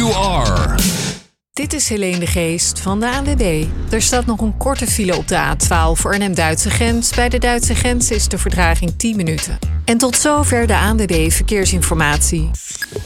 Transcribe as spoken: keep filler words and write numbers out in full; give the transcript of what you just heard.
you are. Dit is Helene de Geest van de A N W B. Er staat nog een korte file op de A twaalf voor Arnhem-Duitse grens. Bij de Duitse grens is de vertraging tien minuten. En tot zover de A N W B Verkeersinformatie.